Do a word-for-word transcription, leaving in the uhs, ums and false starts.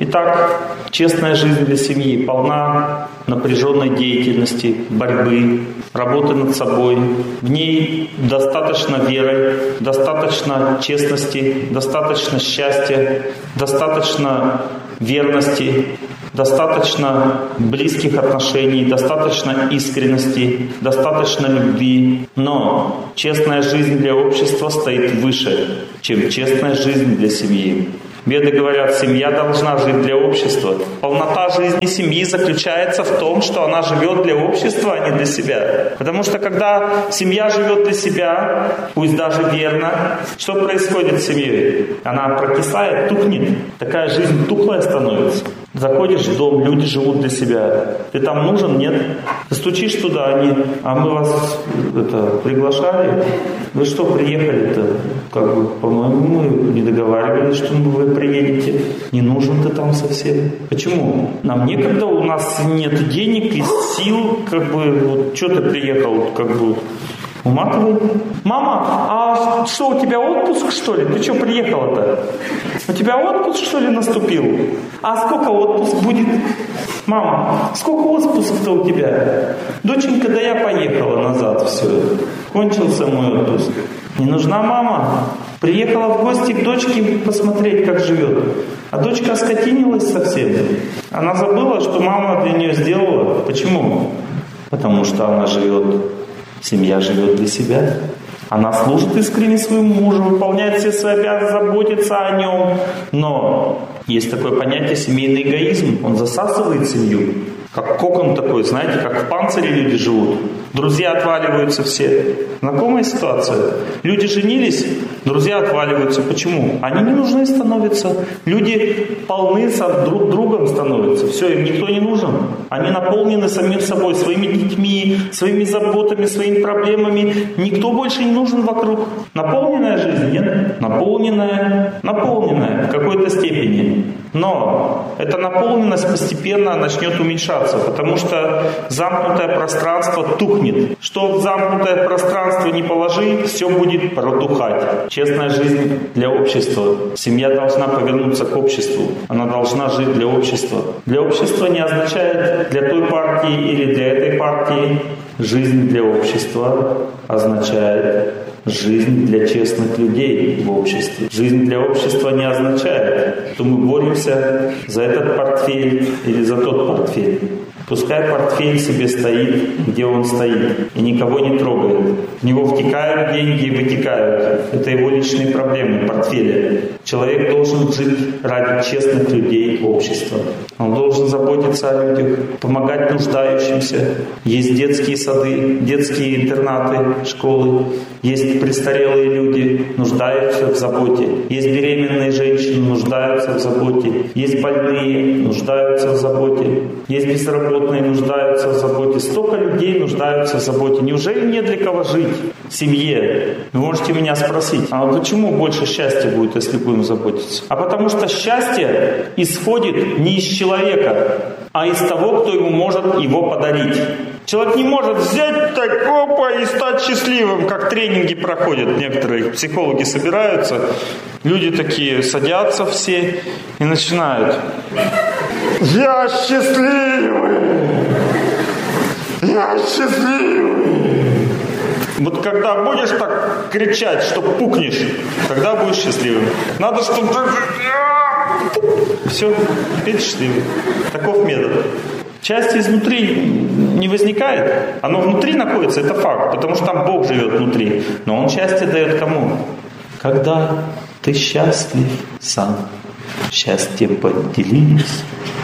Итак, честная жизнь для семьи полна напряженной деятельности, борьбы, работы над собой. В ней достаточно веры, достаточно честности, достаточно счастья, достаточно верности, достаточно близких отношений, достаточно искренности, достаточно любви. Но честная жизнь для общества стоит выше, чем честная жизнь для семьи. Веды говорят, семья должна жить для общества. Полнота жизни семьи заключается в том, что она живет для общества, а не для себя. Потому что когда семья живет для себя, пусть даже верно, что происходит с семьей? Она прокисает, тухнет. Такая жизнь тухлая становится. Заходишь в дом, люди живут для себя. Ты там нужен? Нет. Ты стучишь туда, они, а мы вас это, приглашали. Вы что, приехали-то? Как бы, по-моему, мы не договаривались, что вы приедете. Не нужен ты там совсем. Почему? Нам некогда, у нас нет денег и сил, как бы, вот, что ты приехал, как бы, уматывай. Мама, а что, у тебя отпуск, что ли? Ты что приехала-то? У тебя отпуск, что ли, наступил? А сколько отпуск будет? Мама, сколько отпусков-то у тебя? Доченька, да я поехала назад, все. Кончился мой отпуск. Не нужна мама? Приехала в гости к дочке посмотреть, как живет. А дочка оскотинилась совсем. Она забыла, что мама для нее сделала. Почему? Потому что она живет, семья живет для себя. Она служит искренне своему мужу, выполняет все свои обязанности, заботится о нем. Но есть такое понятие семейный эгоизм. Он засасывает семью. Как кокон такой, знаете, как в панцире люди живут. Друзья отваливаются все. Знакомая ситуация? Люди женились, друзья отваливаются. Почему? Они не нужны становятся. Люди полны друг другом становятся. Все, им никто не нужен. Они наполнены самим собой, своими детьми, своими заботами, своими проблемами. Никто больше не нужен вокруг. Наполненная жизнь? Нет. Наполненная, наполненная в какой-то степени. Но эта наполненность постепенно начнет уменьшаться, потому что замкнутое пространство тухнет. Что в замкнутое пространство не положи, все будет протухать. Честная жизнь для общества. Семья должна повернуться к обществу. Она должна жить для общества. Для общества не означает для той партии или для этой партии. Жизнь для общества означает жизнь для честных людей в обществе. Жизнь для общества не означает, что мы боремся за этот портфель или за тот портфель. Пускай портфель себе стоит, где он стоит, и никого не трогает. В него втекают деньги и вытекают. Это его личные проблемы, портфеля. Человек должен жить ради честных людей общества. Он должен заботиться о людях, помогать нуждающимся. Есть детские сады, детские интернаты, школы. Есть престарелые люди, нуждаются в заботе. Есть беременные женщины, нуждаются в заботе. Есть больные, нуждаются в заботе. Есть безработные, нуждаются в заботе. Столько людей нуждаются в заботе. Неужели не для кого жить в семье? Вы можете меня спросить, а почему больше счастья будет, если будем заботиться? А потому что счастье исходит не из человека, а из того, кто ему может его подарить. Человек не может взять так, опа, и стать счастливым, как тренинги проходят. Некоторые психологи собираются, люди такие садятся все и начинают. Я счастливый! Я счастливый! Вот когда будешь так кричать, что пукнешь, тогда будешь счастливым. Надо, чтобы... Все, теперь счастливый. Таков метод. Счастье изнутри не возникает, оно внутри находится, это факт, потому что там Бог живет внутри. Но Он счастье дает кому? Когда ты счастлив сам, счастье поделись